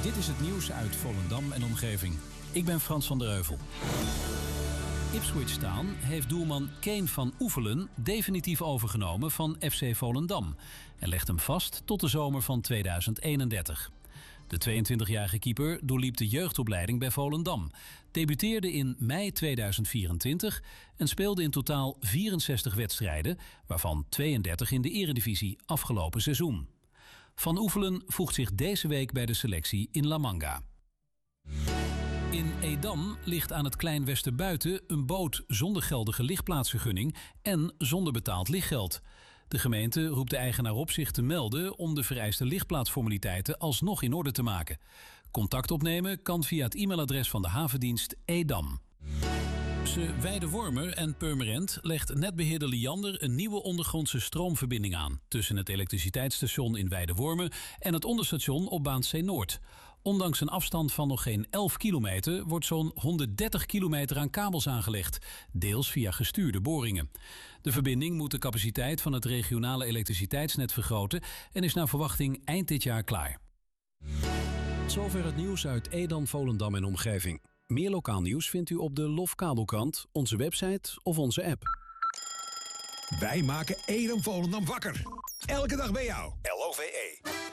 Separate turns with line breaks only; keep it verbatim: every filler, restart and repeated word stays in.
Dit is het nieuws uit Volendam en omgeving. Ik ben Frans van der Heuvel. Ipswich Town heeft doelman Kane van Oefelen definitief overgenomen van F C Volendam en legt hem vast tot de zomer van tweeduizend eenendertig. De tweeëntwintigjarige keeper doorliep de jeugdopleiding bij Volendam, debuteerde in mei tweeduizend vierentwintig en speelde in totaal vierenzestig wedstrijden, waarvan tweeëndertig in de Eredivisie afgelopen seizoen. Van Oefelen voegt zich deze week bij de selectie in La Manga. In Edam ligt aan het Klein Westerbuiten een boot zonder geldige lichtplaatsvergunning en zonder betaald lichtgeld. De gemeente roept de eigenaar op zich te melden om de vereiste lichtplaatsformaliteiten alsnog in orde te maken. Contact opnemen kan via het e-mailadres van de havendienst Edam. Tussen Weidewormer en Purmerend legt netbeheerder Liander een nieuwe ondergrondse stroomverbinding aan tussen het elektriciteitsstation in Weidewormer en het onderstation op baan C Noord. Ondanks een afstand van nog geen elf kilometer wordt zo'n honderddertig kilometer aan kabels aangelegd, deels via gestuurde boringen. De verbinding moet de capaciteit van het regionale elektriciteitsnet vergroten en is naar verwachting eind dit jaar klaar.
Tot zover het nieuws uit Edam, Volendam en omgeving. Meer lokaal nieuws vindt u op de Lofkabelkrant, onze website of onze app.
Wij maken Edam Volendam wakker. Elke dag bij jou. L O V E.